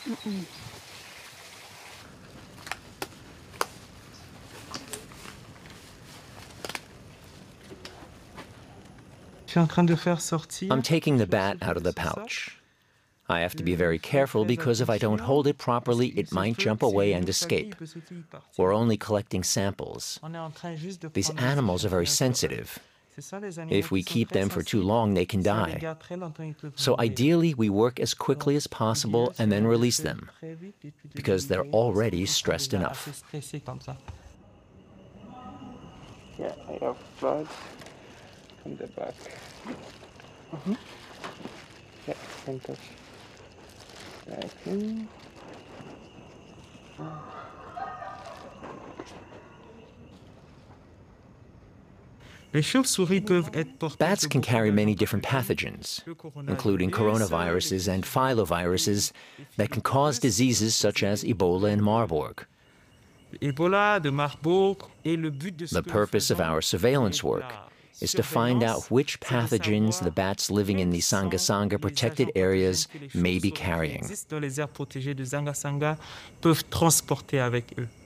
I'm taking the bat out of the pouch. I have to be very careful because if I don't hold it properly, it might jump away and escape. We're only collecting samples. These animals are very sensitive. If we keep them for too long, they can die. So ideally, we work as quickly as possible and then release them, because they're already stressed enough. Yeah, I have blood from the back. Yeah, can touch. Bats can carry many different pathogens, including coronaviruses and filoviruses that can cause diseases such as Ebola and Marburg. The purpose of our surveillance work is to find out which pathogens the bats living in the Sanga-Sanga protected areas may be carrying.